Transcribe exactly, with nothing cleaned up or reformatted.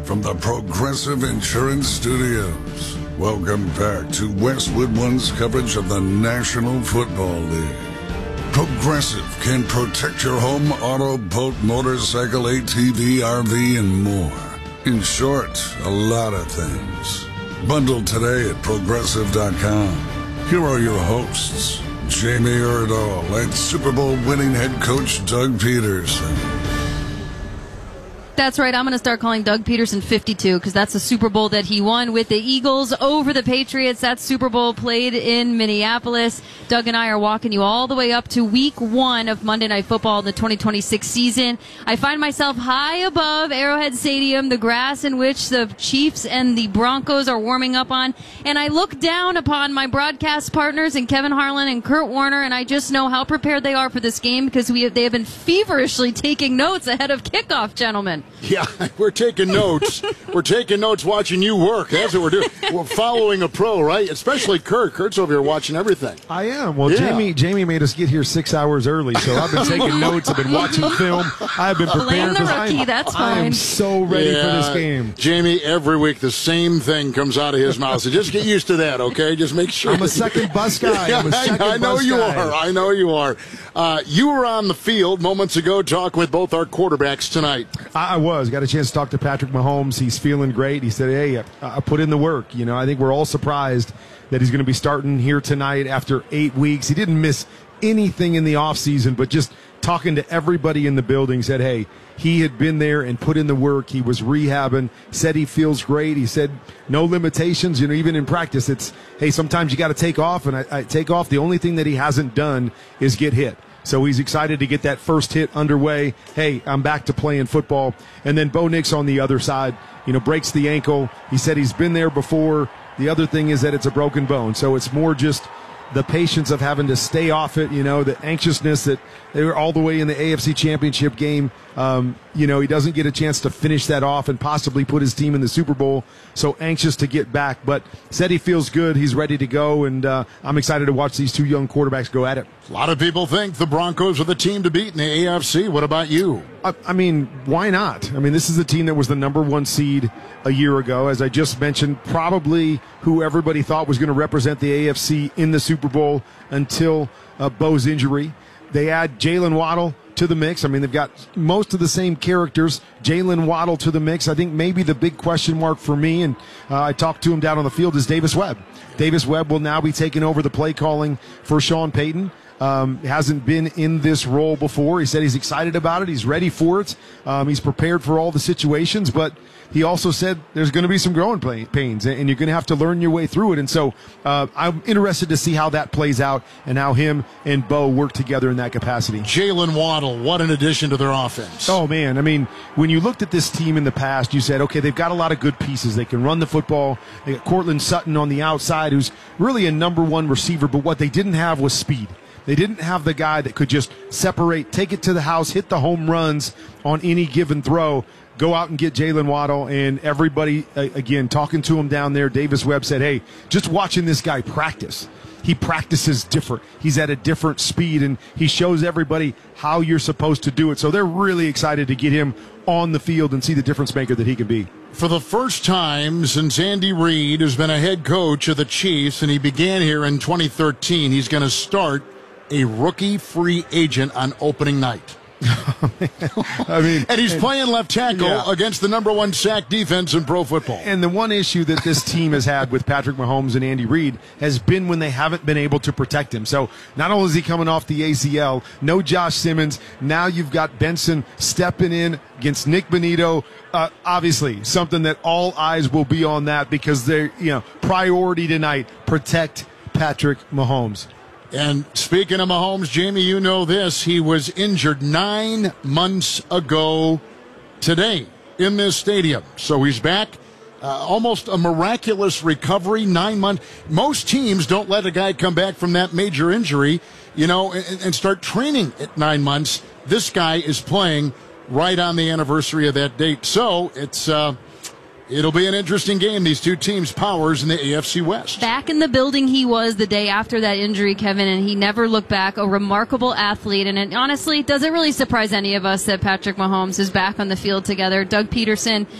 from the Progressive Insurance Studios. Welcome back to Westwood One's coverage of the National Football League. Progressive can protect your home, auto, boat, motorcycle, A T V, R V, and more. In short, a lot of things. Bundle today at Progressive dot com. Here are your hosts, Jamie Erdahl and Super Bowl winning head coach Doug Peterson. That's right. I'm going to start calling Doug Peterson fifty-two because that's the Super Bowl that he won with the Eagles over the Patriots. That Super Bowl played in Minneapolis. Doug and I are walking you all the way up to week one of Monday Night Football in the twenty twenty-six season. I find myself high above Arrowhead Stadium, the grass in which the Chiefs and the Broncos are warming up on, and I look down upon my broadcast partners and Kevin Harlan and Kurt Warner, and I just know how prepared they are for this game because we have, they have been feverishly taking notes ahead of kickoff, gentlemen. Yeah, we're taking notes. We're taking notes watching you work. That's what we're doing. We're following a pro, right? Especially Kurt. Kurt's over here watching everything. I am. Well, Yeah. Jamie Jamie made us get here six hours early, so I've been taking notes. I've been watching film. I've been Blame prepared. the 'cause rookie, I'm, that's I am fine. so ready Yeah, for this game. Jamie, every week the same thing comes out of his mouth. So just get used to that, okay? Just make sure. I'm a second bus guy. I'm a Yeah, second I know bus you guy. are. I know you are. Uh, you were on the field moments ago talking with both our quarterbacks tonight. I I was. Got a chance to talk to Patrick Mahomes. He's feeling great. He said, hey, I, I put in the work. You know, I think we're all surprised that he's going to be starting here tonight after eight weeks. He didn't miss anything in the offseason, but just talking to everybody in the building said, hey, he had been there and put in the work. He was rehabbing, said he feels great. He said no limitations. You know, even in practice, it's, hey, sometimes you got to take off, and I, I take off. The only thing that he hasn't done is get hit. So he's excited to get that first hit underway. Hey, I'm back to playing football. And then Bo Nix on the other side, you know, breaks the ankle. He said he's been there before. The other thing is that it's a broken bone. So it's more just the patience of having to stay off it, you know, the anxiousness that they were all the way in the A F C Championship game. Um, you know, he doesn't get a chance to finish that off and possibly put his team in the Super Bowl. So anxious to get back, but said he feels good. He's ready to go, and uh, I'm excited to watch these two young quarterbacks go at it. A lot of people think the Broncos are the team to beat in the A F C. What about you? I, I mean, why not? I mean, this is the team that was the number one seed a year ago. As I just mentioned, probably who everybody thought was going to represent the A F C in the Super Bowl until uh, Bo's injury. They add Jalen Waddle to the mix. I mean, they've got most of the same characters. Jalen Waddle to the mix. I think maybe the big question mark for me, and uh, I talked to him down on the field, is Davis Webb. Davis Webb will now be taking over the play calling for Sean Payton. Um, hasn't been in this role before. He said he's excited about it. He's ready for it. Um, he's prepared for all the situations, but he also said there's going to be some growing pains, and you're going to have to learn your way through it. And so uh, I'm interested to see how that plays out and how him and Bo work together in that capacity. Jalen Waddle, what an addition to their offense. Oh, man. I mean, when you looked at this team in the past, you said, okay, they've got a lot of good pieces. They can run the football. They got Cortland Sutton on the outside, who's really a number one receiver, but what they didn't have was speed. They didn't have the guy that could just separate, take it to the house, hit the home runs on any given throw. Go out and get Jalen Waddle, and everybody, again, talking to him down there, Davis Webb said, hey, just watching this guy practice. He practices different. He's at a different speed, and he shows everybody how you're supposed to do it. So they're really excited to get him on the field and see the difference maker that he can be. For the first time since Andy Reid has been a head coach of the Chiefs, and he began here in twenty thirteen, he's going to start a rookie free agent on opening night. I mean, and he's playing left tackle yeah. against the number one sack defense in pro football. And the one issue that this team has had with Patrick Mahomes and Andy Reid has been when they haven't been able to protect him. So not only is he coming off the A C L, no Josh Simmons, now you've got Benson stepping in against Nick Bonito. Uh, obviously, something that all eyes will be on that because they're, you know, priority tonight, protect Patrick Mahomes. And speaking of Mahomes, Jamie, you know this. He was injured nine months ago today in this stadium. So he's back. Uh, almost a miraculous recovery, nine months. Most teams don't let a guy come back from that major injury, you know, and, and start training at nine months. This guy is playing right on the anniversary of that date. So it's... Uh, It'll be an interesting game, these two teams' powers in the A F C West. Back in the building he was the day after that injury, Kevin, and he never looked back. A remarkable athlete. And it honestly doesn't really surprise any of us that Patrick Mahomes is back on the field together. Doug Peterson